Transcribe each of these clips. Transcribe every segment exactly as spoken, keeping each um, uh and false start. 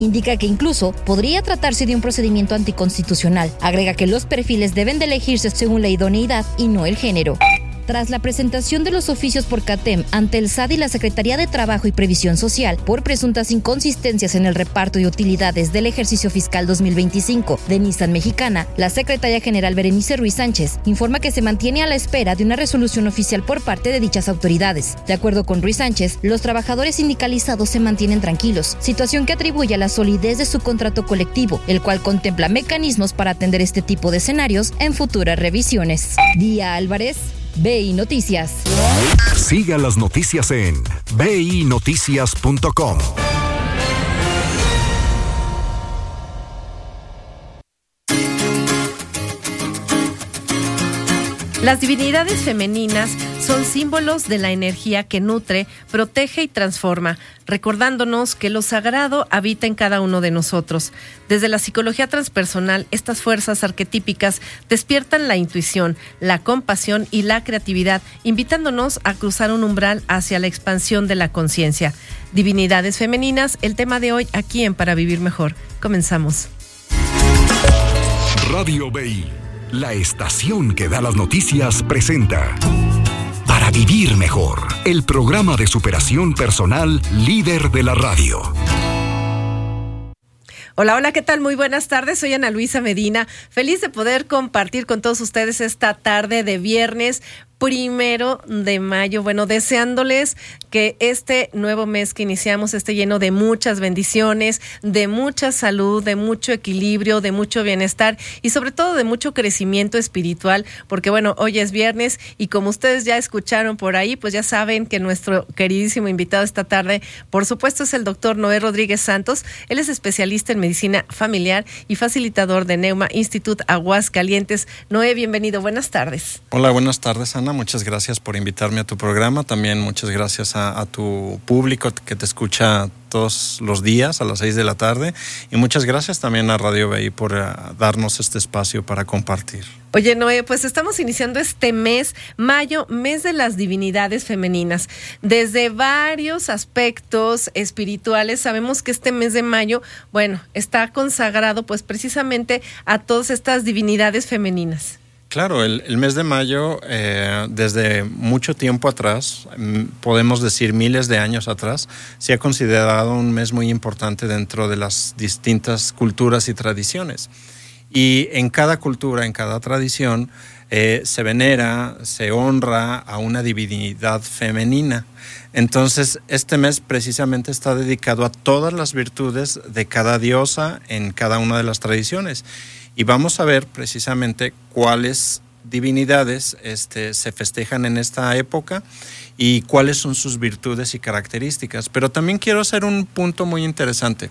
Indica que incluso podría tratarse de un procedimiento anticonstitucional. Agrega que los perfiles deben de elegirse según la idoneidad y no el género. Tras la presentación de los oficios por CATEM ante el S A D y la Secretaría de Trabajo y Previsión Social por presuntas inconsistencias en el reparto de utilidades del ejercicio fiscal dos mil veinticinco de Nissan Mexicana, la secretaria general Berenice Ruiz Sánchez informa que se mantiene a la espera de una resolución oficial por parte de dichas autoridades. De acuerdo con Ruiz Sánchez, los trabajadores sindicalizados se mantienen tranquilos, situación que atribuye a la solidez de su contrato colectivo, el cual contempla mecanismos para atender este tipo de escenarios en futuras revisiones. Día Álvarez, B I Noticias. Siga las noticias en b i noticias punto com. Las divinidades femeninas son símbolos de la energía que nutre, protege y transforma, recordándonos que lo sagrado habita en cada uno de nosotros. Desde la psicología transpersonal, estas fuerzas arquetípicas despiertan la intuición, la compasión y la creatividad, invitándonos a cruzar un umbral hacia la expansión de la conciencia. Divinidades femeninas, el tema de hoy aquí en Para Vivir Mejor. Comenzamos. Radio B I, la estación que da las noticias, presenta Para Vivir Mejor, el programa de superación personal líder de la radio. Hola, hola, ¿qué tal? Muy buenas tardes, soy Ana Luisa Medina, feliz de poder compartir con todos ustedes esta tarde de viernes primero de mayo. Bueno, deseándoles que este nuevo mes que iniciamos esté lleno de muchas bendiciones, de mucha salud, de mucho equilibrio, de mucho bienestar y sobre todo de mucho crecimiento espiritual, porque bueno, hoy es viernes y como ustedes ya escucharon por ahí, pues ya saben que nuestro queridísimo invitado esta tarde, por supuesto, es el doctor Noé Rodríguez Santos. Él es especialista en medicina familiar y facilitador de Neuma Institute Aguascalientes. Noé, bienvenido, buenas tardes. Hola, buenas tardes, Ana. Muchas gracias por invitarme a tu programa. También muchas gracias a, a tu público que te escucha todos los días a las seis de la tarde. Y muchas gracias también a Radio B I por uh, darnos este espacio para compartir. Oye, Noé, pues estamos iniciando este mes, mayo, mes de las divinidades femeninas. Desde varios aspectos espirituales, sabemos que este mes de mayo, bueno, está consagrado pues precisamente a todas estas divinidades femeninas. Claro, el, el mes de mayo, eh, desde mucho tiempo atrás, podemos decir miles de años atrás, se ha considerado un mes muy importante dentro de las distintas culturas y tradiciones. Y en cada cultura, en cada tradición, eh, se venera, se honra a una divinidad femenina. Entonces, este mes precisamente está dedicado a todas las virtudes de cada diosa en cada una de las tradiciones. Y vamos a ver precisamente cuáles divinidades este, se festejan en esta época y cuáles son sus virtudes y características. Pero también quiero hacer un punto muy interesante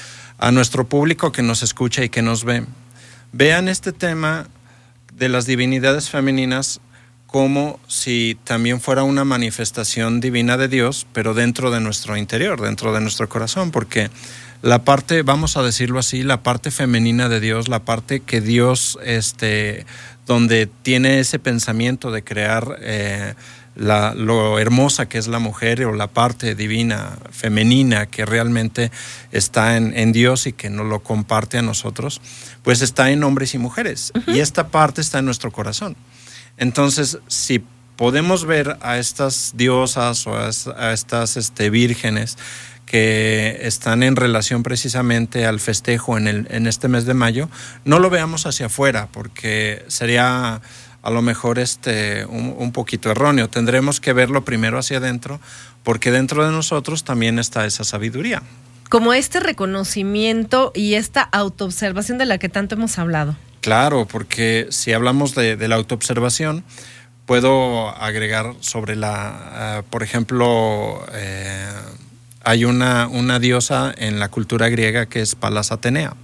a nuestro público que nos escucha y que nos ve. Vean este tema de las divinidades femeninas como si también fuera una manifestación divina de Dios, pero dentro de nuestro interior, dentro de nuestro corazón, porque la parte, vamos a decirlo así, la parte femenina de Dios, la parte que Dios, este, donde tiene ese pensamiento de crear eh, la, lo hermosa que es la mujer, o la parte divina, femenina, que realmente está en, en Dios y que nos lo comparte a nosotros, pues está en hombres y mujeres. Uh-huh. Y esta parte está en nuestro corazón. Entonces, si podemos ver a estas diosas o a, a estas este, vírgenes que están en relación precisamente al festejo en, el, en este mes de mayo, no lo veamos hacia afuera, porque sería a lo mejor este, un, un poquito erróneo. Tendremos que verlo primero hacia adentro, porque dentro de nosotros también está esa sabiduría. Como este reconocimiento y esta autoobservación de la que tanto hemos hablado. Claro, porque si hablamos de, de la autoobservación, puedo agregar sobre la, uh, por ejemplo, eh, hay una, una diosa en la cultura griega que es Palas Atenea.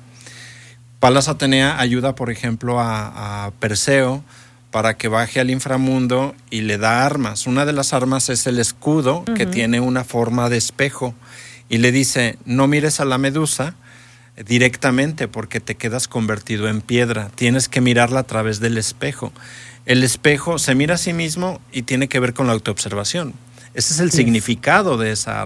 Palas Atenea ayuda, por ejemplo, a, a Perseo para que baje al inframundo y le da armas. Una de las armas es el escudo, uh-huh, que tiene una forma de espejo, y le dice, no mires a la medusa directamente porque te quedas convertido en piedra, tienes que mirarla a través del espejo. El espejo se mira a sí mismo y tiene que ver con la autoobservación. Ese es el sí. significado de esa arma.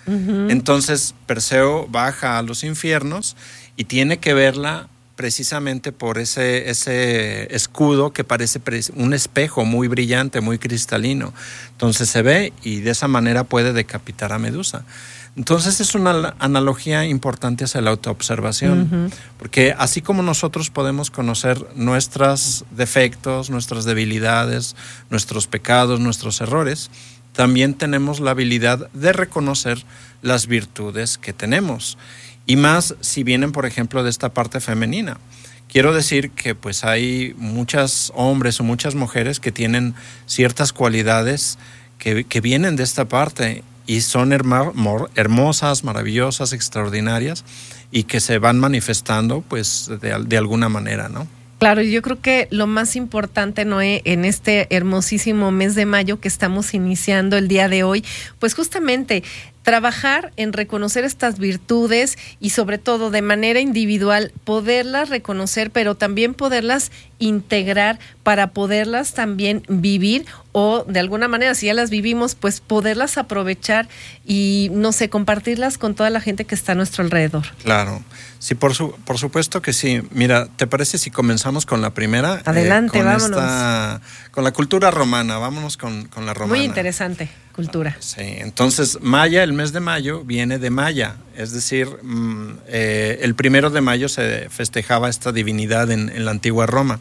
Uh-huh. Entonces Perseo baja a los infiernos y tiene que verla precisamente por ese, ese escudo que parece un espejo muy brillante, muy cristalino. Entonces se ve y de esa manera puede decapitar a Medusa. Entonces es una analogía importante hacia la autoobservación, uh-huh. porque así como nosotros podemos conocer nuestros defectos, nuestras debilidades, nuestros pecados, nuestros errores, también tenemos la habilidad de reconocer las virtudes que tenemos. Y más si vienen, por ejemplo, de esta parte femenina. Quiero decir que pues hay muchos hombres o muchas mujeres que tienen ciertas cualidades que, que vienen de esta parte y son herma, hermosas, maravillosas, extraordinarias y que se van manifestando pues de, de alguna manera, ¿no? Claro, yo creo que lo más importante, Noé, en este hermosísimo mes de mayo que estamos iniciando el día de hoy, pues justamente trabajar en reconocer estas virtudes y sobre todo de manera individual poderlas reconocer, pero también poderlas integrar para poderlas también vivir o de alguna manera, si ya las vivimos, pues poderlas aprovechar y, no sé, compartirlas con toda la gente que está a nuestro alrededor. Claro, sí, por, su, por supuesto que sí. Mira, ¿te parece si comenzamos con la primera? Adelante, eh, con vámonos. Esta, con la cultura romana, vámonos con, con la romana. Muy interesante. Cultura. Sí, entonces Maya, el mes de mayo viene de Maya, es decir, mmm, eh, el primero de mayo se festejaba esta divinidad en, en la antigua Roma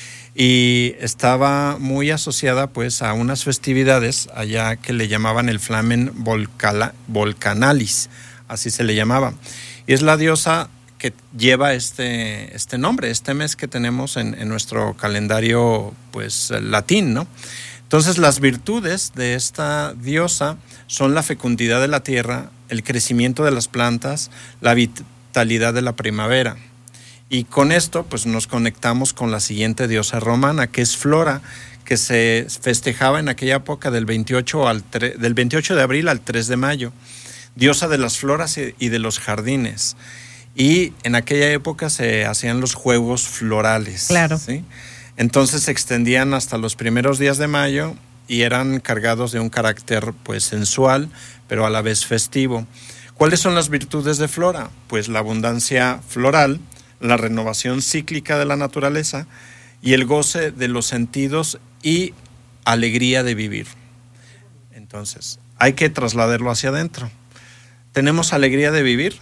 y estaba muy asociada pues a unas festividades allá que le llamaban el Flamen Volcala, Volcanalis, así se le llamaba, y es la diosa que lleva este, este nombre, este mes que tenemos en, en nuestro calendario pues latín, ¿no? Entonces las virtudes de esta diosa son la fecundidad de la tierra, el crecimiento de las plantas, la vitalidad de la primavera. Y con esto pues nos conectamos con la siguiente diosa romana, que es Flora, que se festejaba en aquella época del veintiocho, al tre- del veintiocho de abril al tres de mayo, diosa de las floras y de los jardines. Y en aquella época se hacían los juegos florales. Claro. ¿Sí? Entonces se extendían hasta los primeros días de mayo y eran cargados de un carácter pues sensual, pero a la vez festivo. ¿Cuáles son las virtudes de Flora? Pues la abundancia floral, la renovación cíclica de la naturaleza y el goce de los sentidos y alegría de vivir. Entonces, hay que trasladarlo hacia adentro. ¿Tenemos alegría de vivir?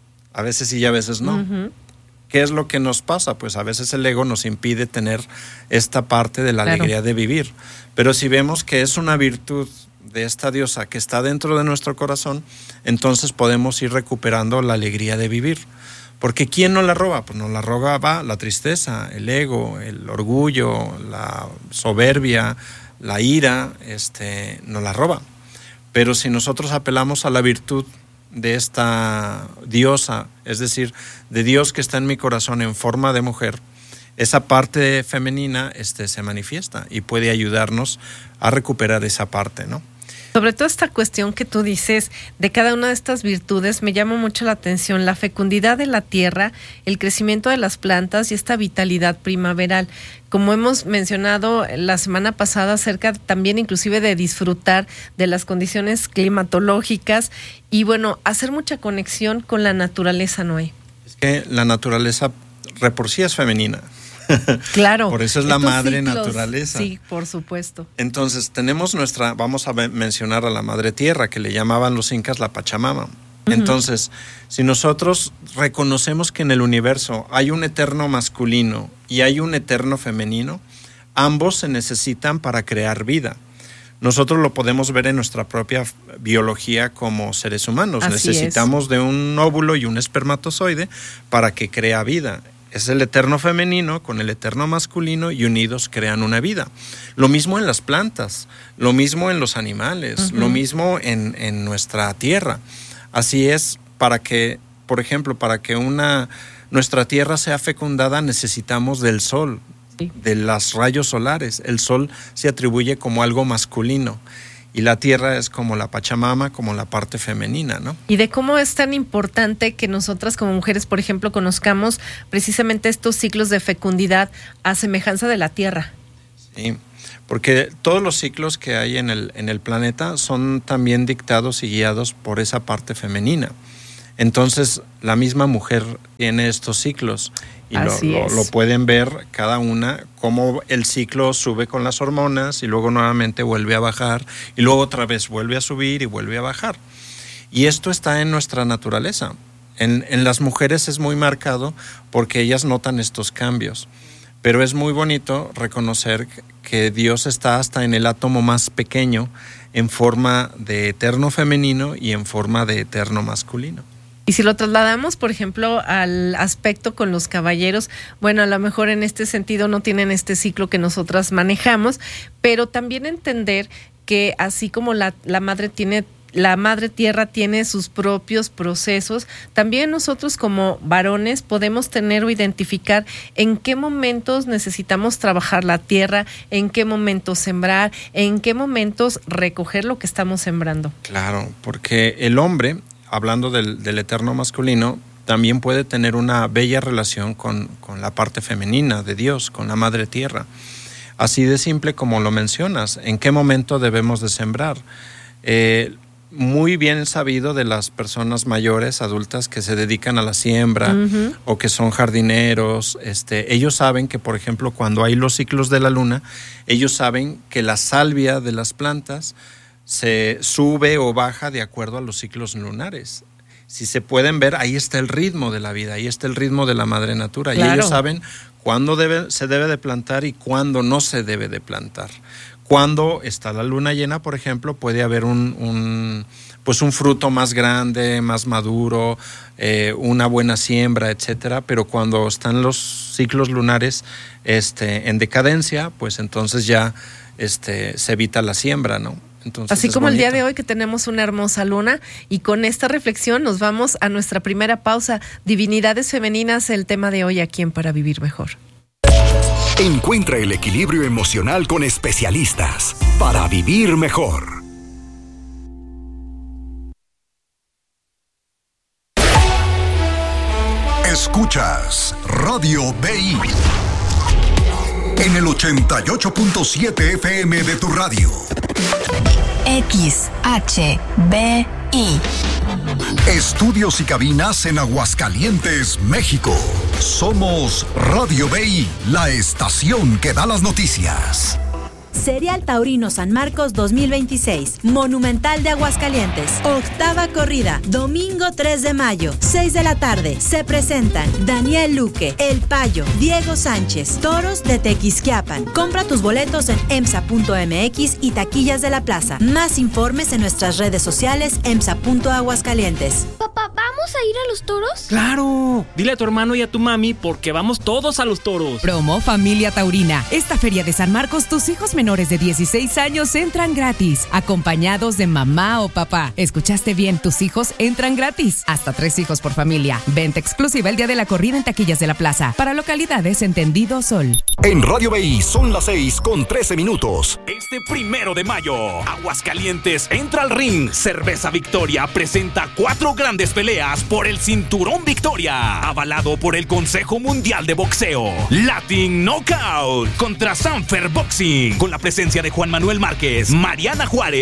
A veces sí y a veces no. Uh-huh. ¿Qué es lo que nos pasa? Pues a veces el ego nos impide tener esta parte de la claro. alegría de vivir. Pero si vemos que es una virtud de esta diosa que está dentro de nuestro corazón, entonces podemos ir recuperando la alegría de vivir. Porque ¿quién nos la roba? Pues nos la roba va la tristeza, el ego, el orgullo, la soberbia, la ira, este, nos la roba. Pero si nosotros apelamos a la virtud de esta diosa, es decir, de Dios que está en mi corazón en forma de mujer, esa parte femenina este, se manifiesta y puede ayudarnos a recuperar esa parte, ¿no? Sobre todo esta cuestión que tú dices de cada una de estas virtudes me llama mucho la atención, la fecundidad de la tierra, el crecimiento de las plantas y esta vitalidad primaveral. Como hemos mencionado la semana pasada acerca también inclusive de disfrutar de las condiciones climatológicas y bueno, hacer mucha conexión con la naturaleza, Noé. Es que la naturaleza de por sí es femenina. Claro. Por eso es la madre ciclos, naturaleza. Sí, por supuesto. Entonces tenemos nuestra, vamos a mencionar a la madre tierra, que le llamaban los incas la Pachamama. Uh-huh. Entonces, si nosotros reconocemos que en el universo hay un eterno masculino y hay un eterno femenino, ambos se necesitan para crear vida. Nosotros lo podemos ver en nuestra propia biología como seres humanos. Así Necesitamos es. de un óvulo y un espermatozoide para que crea vida. Es el eterno femenino con el eterno masculino y unidos crean una vida. Lo mismo en las plantas, lo mismo en los animales, uh-huh. lo mismo en, en nuestra tierra. Así es, para que, por ejemplo, para que una, nuestra tierra sea fecundada necesitamos del sol, sí. de los rayos solares. El sol se atribuye como algo masculino. Y la tierra es como la Pachamama, como la parte femenina, ¿no? Y de cómo es tan importante que nosotras como mujeres, por ejemplo, conozcamos precisamente estos ciclos de fecundidad a semejanza de la tierra. Sí, porque todos los ciclos que hay en el, en el planeta son también dictados y guiados por esa parte femenina. Entonces, la misma mujer tiene estos ciclos y lo, lo, lo pueden ver cada una, cómo el ciclo sube con las hormonas y luego nuevamente vuelve a bajar y luego otra vez vuelve a subir y vuelve a bajar. Y esto está en nuestra naturaleza. En, en las mujeres es muy marcado porque ellas notan estos cambios. Pero es muy bonito reconocer que Dios está hasta en el átomo más pequeño en forma de eterno femenino y en forma de eterno masculino. Y si lo trasladamos, por ejemplo, al aspecto con los caballeros, bueno, a lo mejor en este sentido no tienen este ciclo que nosotras manejamos, pero también entender que así como la, la madre tiene la madre tierra tiene sus propios procesos, también nosotros como varones podemos tener o identificar en qué momentos necesitamos trabajar la tierra, en qué momentos sembrar, en qué momentos recoger lo que estamos sembrando. Claro, porque el hombre, hablando del, del eterno masculino, también puede tener una bella relación con, con la parte femenina de Dios, con la madre tierra. Así de simple como lo mencionas, ¿en qué momento debemos de sembrar? Eh, muy bien sabido de las personas mayores, adultas que se dedican a la siembra uh-huh. o que son jardineros, este, ellos saben que, por ejemplo, cuando hay los ciclos de la luna, ellos saben que la salvia de las plantas se sube o baja de acuerdo a los ciclos lunares. Si se pueden ver, ahí está el ritmo de la vida, ahí está el ritmo de la madre natura. Claro. Y ellos saben cuándo debe, se debe de plantar y cuándo no se debe de plantar. Cuando está la luna llena, por ejemplo, puede haber un, un, pues un fruto más grande, más maduro, eh, una buena siembra, etcétera. Pero cuando están los ciclos lunares este, en decadencia, pues entonces ya este, se evita la siembra, ¿no? Entonces, así como bonito. El día de hoy que tenemos una hermosa luna, y con esta reflexión nos vamos a nuestra primera pausa. Divinidades femeninas, el tema de hoy aquí en Para Vivir Mejor. Encuentra el equilibrio emocional con especialistas para vivir mejor. Escuchas Radio B I en el ochenta y ocho punto siete F M de tu radio. X H B I. Estudios y cabinas en Aguascalientes, México. Somos Radio B I, la estación que da las noticias. Serial Taurino San Marcos dos mil veintiséis, Monumental de Aguascalientes, octava corrida, domingo tres de mayo, seis de la tarde. Se presentan Daniel Luque, El Payo, Diego Sánchez, toros de Tequisquiapan. Compra tus boletos en emsa punto m x y taquillas de la plaza. Más informes en nuestras redes sociales emsa punto aguascalientes. Papá, ¿vamos a ir a los toros? ¡Claro! Dile a tu hermano y a tu mami porque vamos todos a los toros. Promo Familia Taurina. Esta feria de San Marcos, tus hijos menores de dieciséis años entran gratis, acompañados de mamá o papá. ¿Escuchaste bien? Tus hijos entran gratis. Hasta tres hijos por familia. Venta exclusiva el día de la corrida en taquillas de la plaza. Para localidades Entendido Sol. En Radio B I son las seis con trece minutos. Este primero de mayo, Aguascalientes entra al ring. Cerveza Victoria presenta cuatro grandes peleas por el Cinturón Victoria, avalado por el Consejo Mundial de Boxeo. Latin Knockout contra Sanfer Boxing, con la presencia de Juan Manuel Márquez, Mariana Juárez